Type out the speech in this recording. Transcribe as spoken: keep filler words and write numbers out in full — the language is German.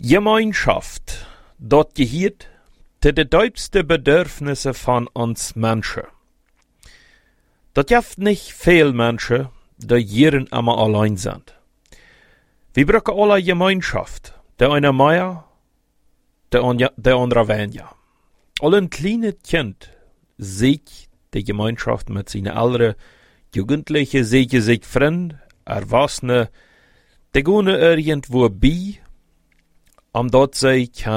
Gemeinschaft, dat gehört zu den tiefsten Bedürfnissen von uns Menschen. Dat gibt nicht viel Menschen, die jeden immer allein sind. Wir brauchen alle Gemeinschaft, der eine mehr, der, on, der andere weniger. Alle ein kleines Kind sieht die Gemeinschaft mit seinen Eltern, Jugendliche sehen sich Freunde, Erwachsene, die gehen irgendwo bei, um dort sie